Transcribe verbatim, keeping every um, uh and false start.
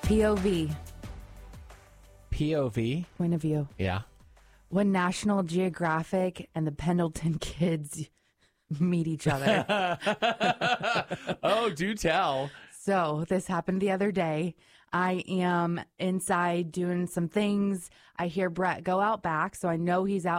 P O V. P O V? Point of view. Yeah. When National Geographic and the Pendleton kids meet each other. Oh, do tell. So this happened the other day. I am inside doing some things. I hear Brett go out back, so I know he's out